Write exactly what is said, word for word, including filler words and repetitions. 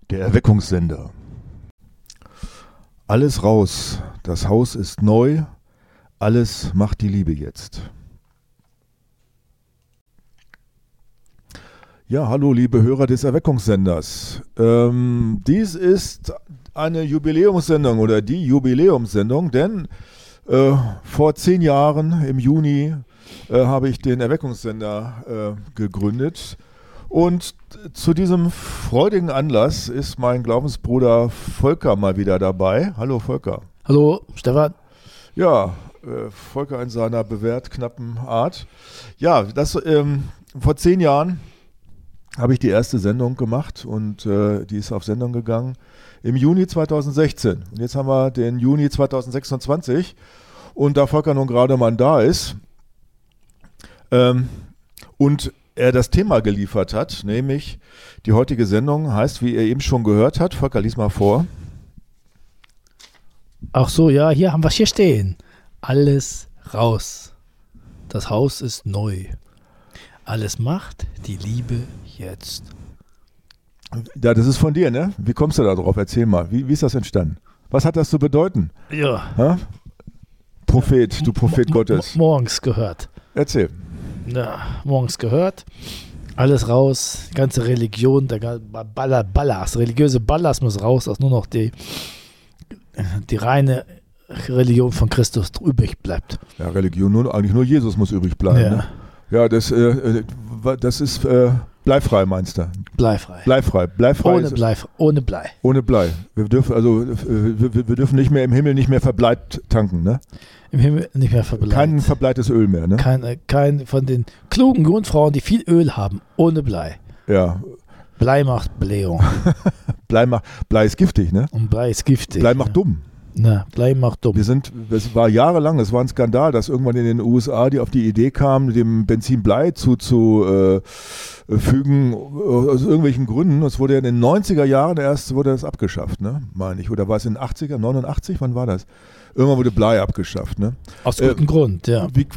Der Erweckungssender. Alles raus, das Haus ist neu, alles macht die Liebe jetzt. Ja, hallo liebe Hörer des Erweckungssenders. Ähm, dies ist eine Jubiläumssendung oder die Jubiläumssendung, denn äh, vor zehn Jahren im Juni äh, habe ich den Erweckungssender äh, gegründet. Und zu diesem freudigen Anlass ist mein Glaubensbruder Volker mal wieder dabei. Hallo Volker. Hallo Stefan. Ja, äh, Volker in seiner bewährt knappen Art. Ja, das ähm, vor zehn Jahren habe ich die erste Sendung gemacht und äh, die ist auf Sendung gegangen im Juni zweitausendsechzehn. Und jetzt haben wir den Juni zweitausendsechsundzwanzig und da Volker nun gerade mal da ist ähm, und er das Thema geliefert hat, nämlich die heutige Sendung heißt, wie ihr eben schon gehört habt, Volker, lies mal vor. Ach so, ja, hier haben wir es hier stehen. Alles raus. Das Haus ist neu. Alles macht die Liebe jetzt. Ja, das ist von dir, ne? Wie kommst du da drauf? Erzähl mal, wie, wie ist das entstanden? Was hat das zu bedeuten? Ja. Ha? Prophet, du Prophet M- Gottes. m- morgens gehört. Erzähl. Ja, morgens gehört. Alles raus. Ganze Religion, der ganze Baller, Ballast, religiöse Ballast muss raus, dass nur noch die, die reine Religion von Christus übrig bleibt. Ja, Religion, nur, eigentlich nur Jesus muss übrig bleiben. Ja. Ne? Ja, das, äh, das ist äh, bleifrei, meinst du? Bleifrei. Bleifrei. Bleifrei Ohne ist, Blei. Ohne Blei. Ohne Blei. Wir dürfen also wir, wir dürfen nicht mehr im Himmel nicht mehr verbleit tanken, ne? Im Himmel nicht mehr verbleit. Kein verbleites Öl mehr, ne? Kein, kein von den klugen Grundfrauen, die viel Öl haben, ohne Blei. Ja. Blei macht Blähung. Blei, macht, Blei ist giftig, ne? Und Blei ist giftig. Blei macht ja. dumm. Na, Blei macht dumm. Wir sind, es war jahrelang, es war ein Skandal, dass irgendwann in den U S A die auf die Idee kamen, dem Benzin Blei zuzufügen, äh, aus irgendwelchen Gründen. Es wurde ja in den neunziger Jahren erst wurde das abgeschafft, ne? Meine ich. Oder war es in den achtziger, neunundachtzig? Wann war das? Irgendwann wurde Blei abgeschafft, ne? Aus gutem äh, Grund, ja. Wie,